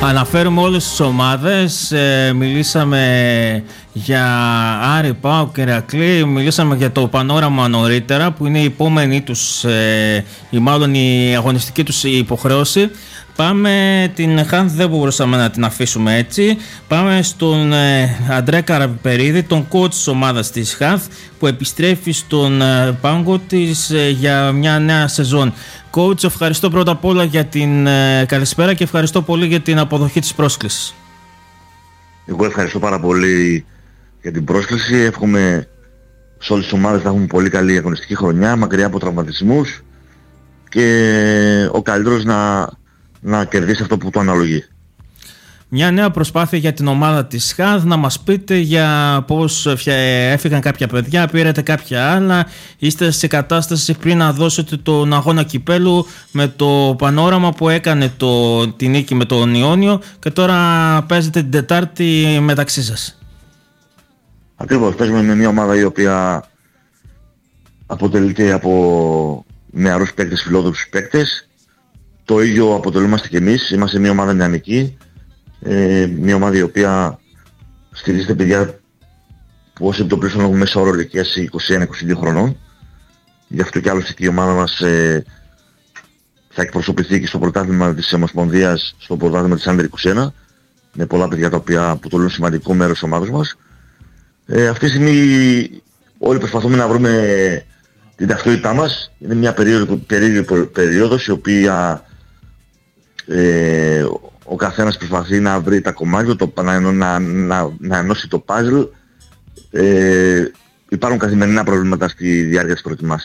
Αναφέρουμε όλες τις ομάδες, μιλήσαμε για Άρη, ΠΑΟΚ, Ηρακλή, μιλήσαμε για το Πανόραμα νωρίτερα που είναι η επόμενη τους, ή μάλλον η αγωνιστική τους υποχρέωση. Πάμε την Χάνθ, δεν μπορούσαμε να την αφήσουμε έτσι. Πάμε στον Αντρέ Καραπερίδη, τον coach της ομάδας της Χάνθ, που επιστρέφει στον πάγκο της για μια νέα σεζόν. Coach, ευχαριστώ πρώτα απ' όλα για την καλησπέρα και ευχαριστώ πολύ για την αποδοχή της πρόσκλησης. Εγώ ευχαριστώ πάρα πολύ για την πρόσκληση. Εύχομαι σε όλες τις ομάδες να έχουμε πολύ καλή αγωνιστική χρονιά, μακριά από τραυματισμούς και ο καλύτερος να κερδίσει αυτό που του αναλογεί. Μια νέα προσπάθεια για την ομάδα της ΧΑΔ. Να μας πείτε για πώς έφυγαν κάποια παιδιά, πήρατε κάποια άλλα, είστε σε κατάσταση πριν να δώσετε τον αγώνα κυπέλου με το Πανόραμα που έκανε τη νίκη με τον Ιόνιο και τώρα παίζετε την Τετάρτη μεταξύ σας. Ακριβώς, παίζουμε με μια ομάδα η οποία αποτελείται από νεαρούς παίκτες, φιλόδοξους παίκτες. Το ίδιο αποτελούμαστε και εμείς, είμαστε μια ομάδα νεανική, μια ομάδα η οποία στηρίζεται παιδιά που όσοι το πλήσουν έχουν μέσα όρο ηλικίας 21-22 χρονών. Γι' αυτό και άλλωστε και η ομάδα μας θα εκπροσωπηθεί και στο πρωτάθλημα της Ομοσπονδίας, στο πρωτάθλημα της Under 21, με πολλά παιδιά τα οποία αποτελούν σημαντικό μέρος της ομάδας μας. Αυτή τη στιγμή όλοι προσπαθούμε να βρούμε την ταυτότητά μας. Είναι μια περίοδος η οποία ο καθένας προσπαθεί να βρει τα κομμάτια, να ενώσει το puzzle. Υπάρχουν καθημερινά προβλήματα στη διάρκεια της προετοιμασίας.